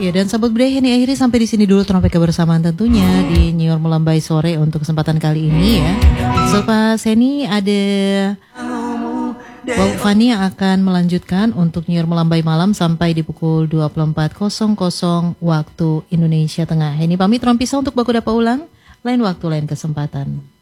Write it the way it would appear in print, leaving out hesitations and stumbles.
Ya, dan sahabat budaya ini akhirnya sampai di sini dulu trompet kebersamaan tentunya di Nyiur Melambai Sore untuk kesempatan kali ini ya. Sobat Seni ada Wau Fani yang akan melanjutkan untuk Nyiur Melambai Malam sampai di pukul 24.00 waktu Indonesia Tengah. Ini pamit Rompisah untuk Baku Dapa Ulang, lain waktu lain kesempatan.